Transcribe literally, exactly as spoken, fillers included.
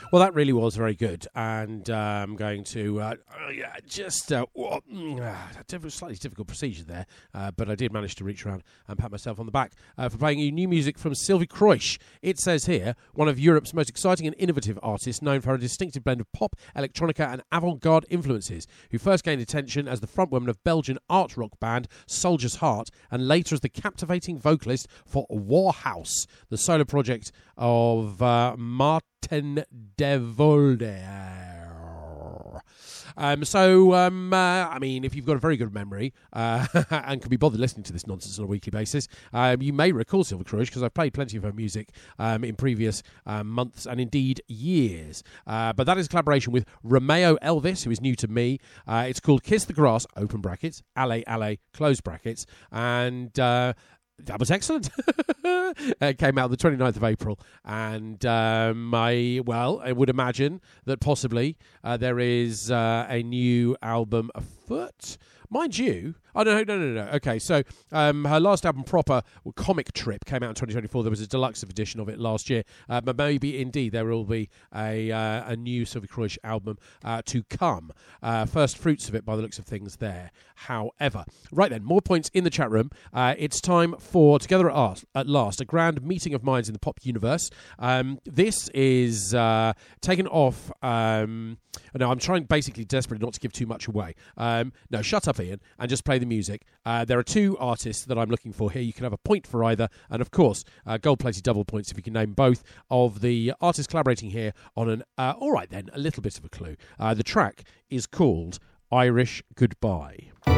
Well, that really was very good, and uh, I'm going to uh, uh, yeah, just uh, uh, slightly difficult procedure there, uh, but I did manage to reach around and pat myself on the back uh, for playing you new music from Sylvie Croix. It says here, one of Europe's most exciting and innovative artists, known for her distinctive blend of pop, electronica, and avant-garde influences, who first gained attention as the frontwoman of Belgian art rock band Soldier's Heart, and later as the captivating vocalist for Warhouse, the solo project of uh, Martin de Volder. Um, so, um, uh, I mean, if you've got a very good memory uh, and can be bothered listening to this nonsense on a weekly basis, um, you may recall Sylvie Croix because I've played plenty of her music um, in previous um, months and indeed years. Uh, but that is a collaboration with Romeo Elvis, who is new to me. Uh, it's called Kiss the Grass, open brackets, Allez, Allez, close brackets, and... Uh, That was excellent. It came out the twenty-ninth of April. And um, I, well, I would imagine that possibly uh, there is uh, a new album afoot. Mind you, oh, no, no, no, no. Okay, so um, her last album proper, Comic Trip, came out in twenty twenty-four. There was a deluxe edition of it last year. Uh, but maybe, indeed, there will be a uh, a new Sylvie Croix album uh, to come. Uh, first fruits of it, by the looks of things there. However, right then, more points in the chat room. Uh, it's time for Together at, Art, at Last, a grand meeting of minds in the pop universe. Um, this is uh, taken off... Um, no, I'm trying basically desperately not to give too much away. Um, no, shut up, Ian, and just play the music. Uh, there are two artists that I'm looking for here. You can have a point for either, and of course, uh, gold-plated double points if you can name both of the artists collaborating here on an, uh, all right then, a little bit of a clue. Uh, the track is called Irish Goodbye.